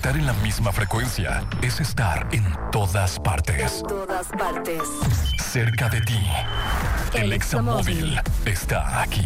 Estar en la misma frecuencia es estar en todas partes. En todas partes. Cerca de ti. El Examóvil está aquí.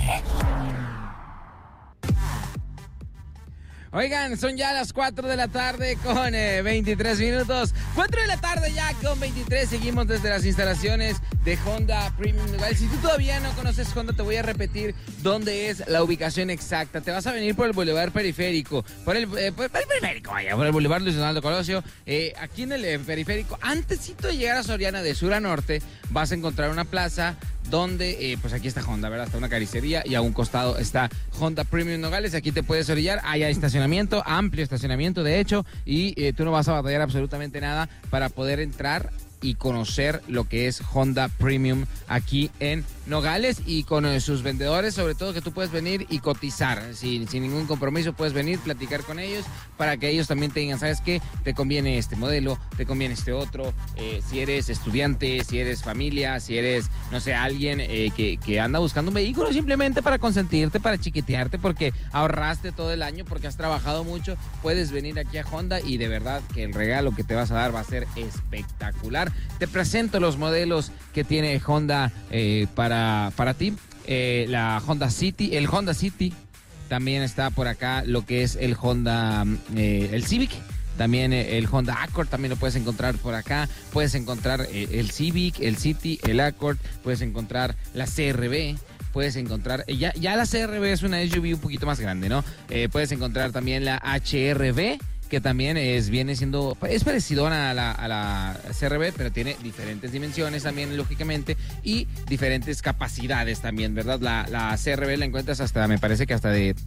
Oigan, son ya las 4 de la tarde con 23 minutos. 4 de la tarde ya con 23. Seguimos desde las instalaciones de Honda Premium Nogales. Si tú todavía no conoces Honda, te voy a repetir dónde es la ubicación exacta. Te vas a venir por el Boulevard Periférico. Por el Periférico, vaya, por el Boulevard Luis Donaldo Colosio. Aquí en el Periférico, antesito de llegar a Soriana de sur a norte, vas a encontrar una plaza donde, pues aquí está Honda, ¿verdad? Está una carnicería y a un costado está Honda Premium Nogales. Aquí te puedes orillar, hay estacionamiento, amplio estacionamiento de hecho, y tú no vas a batallar absolutamente nada para poder entrar y conocer lo que es Honda Premium aquí en Nogales y con sus vendedores, sobre todo que tú puedes venir y cotizar sin ningún compromiso, puedes venir, platicar con ellos para que ellos también te digan, ¿sabes qué? Te conviene este modelo, te conviene este otro, si eres estudiante, si eres familia, si eres, no sé, alguien que anda buscando un vehículo simplemente para consentirte, para chiquitearte, porque ahorraste todo el año, porque has trabajado mucho, puedes venir aquí a Honda y de verdad que el regalo que te vas a dar va a ser espectacular. Te presento los modelos que tiene Honda para ti. La Honda City, el Honda City. También está por acá lo que es el Honda, el Civic. También el Honda Accord, también lo puedes encontrar por acá. Puedes encontrar el Civic, el City, el Accord. Puedes encontrar la CR-V. Puedes encontrar, ya la CR-V es una SUV un poquito más grande, ¿no? Puedes encontrar también la HR-V, que también es parecido a la CR-V, pero tiene diferentes dimensiones también, lógicamente, y diferentes capacidades también, ¿verdad? La CR-V la encuentras me parece que hasta de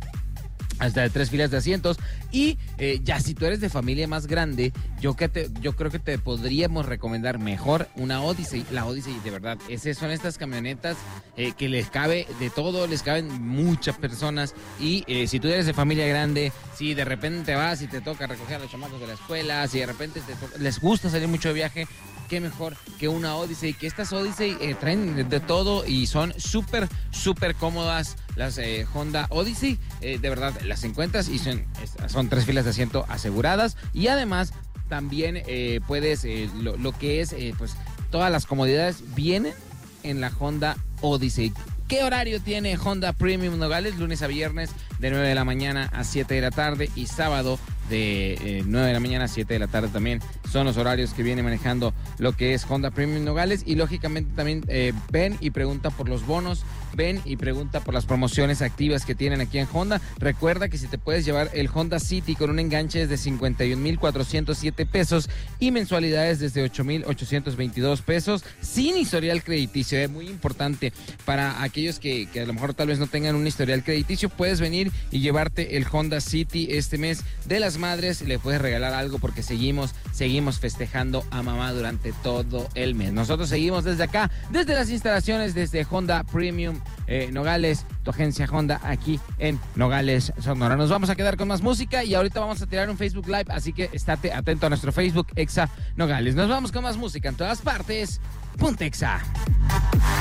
3 filas de asientos. Y ya si tú eres de familia más grande, yo creo que te podríamos recomendar mejor una Odyssey. La Odyssey, de verdad, son estas camionetas que les cabe de todo, les caben muchas personas. Y si tú eres de familia grande, si de repente vas y te toca recoger a los chamacos de la escuela, si de repente les gusta salir mucho de viaje, qué mejor que una Odyssey, que estas Odyssey traen de todo y son súper cómodas. Las Honda Odyssey, de verdad, las encuentras y son 3 filas de asiento aseguradas. Y además, también puedes, lo que es, pues, todas las comodidades vienen en la Honda Odyssey. ¿Qué horario tiene Honda Premium Nogales? Lunes a viernes de 9 de la mañana a 7 de la tarde y sábado de 9 de la mañana a 7 de la tarde también son los horarios que viene manejando lo que es Honda Premium Nogales. Y lógicamente también ven y pregunta por los bonos, ven y pregunta por las promociones activas que tienen aquí en Honda. Recuerda que si te puedes llevar el Honda City con un enganche desde 51,407 pesos y mensualidades desde 8,822 pesos sin historial crediticio. Es muy importante para aquellos que a lo mejor tal vez no tengan un historial crediticio. Puedes venir y llevarte el Honda City este mes de las madres. Le puedes regalar algo porque seguimos festejando a mamá durante todo el mes. Nosotros seguimos desde acá, desde las instalaciones, desde Honda Premium Nogales, tu agencia Honda aquí en Nogales, Sonora. Nos vamos a quedar con más música y ahorita vamos a tirar un Facebook Live, así que estate atento a nuestro Facebook Exa Nogales. Nos vamos con más música en todas partes. Ponte Exa.